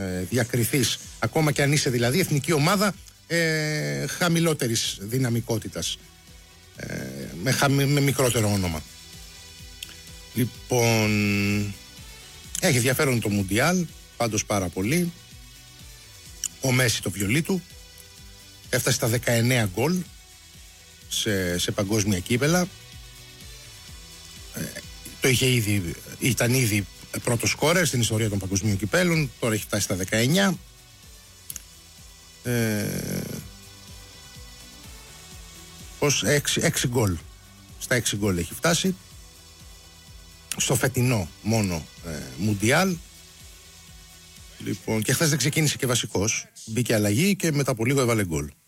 διακριθείς, ακόμα και αν είσαι δηλαδή εθνική ομάδα χαμηλότερης δυναμικότητας, με μικρότερο όνομα. Λοιπόν, έχει ενδιαφέρον το Μουντιάλ, πάντως πάρα πολύ. Ο Μέση το βιολί του έφτασε στα 19 γκολ σε παγκόσμια κύπελα. Ήταν ήδη πρώτος σκόρερ στην ιστορία των παγκοσμίων κυπέλων. Τώρα έχει φτάσει στα 19. Πως 6 γκολ. Στα 6 γκολ έχει φτάσει στο φετινό μόνο Μουντιάλ. Λοιπόν, και χθες δεν ξεκίνησε και βασικός. Μπήκε αλλαγή και μετά από λίγο έβαλε γκολ.